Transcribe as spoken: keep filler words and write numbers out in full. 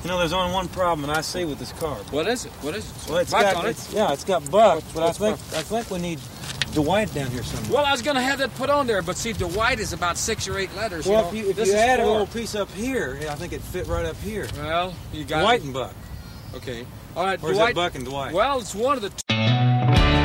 You know, there's only one problem, and I see with this car. What is it? What is it? Well, it's Buck got, on it? it's, yeah, it's got Buck, What's- but what's I think Buck? I think we need Dwight down here somewhere. Well, I was going to have that put on there, but see, Dwight is about six or eight letters. Well, you if know. you, if This you is add a four. little piece up here, I think it'd fit right up here. Well, you got Dwight it. and Buck. Okay. All right, Or is Dwight. that Buck and Dwight? Well, it's one of the two.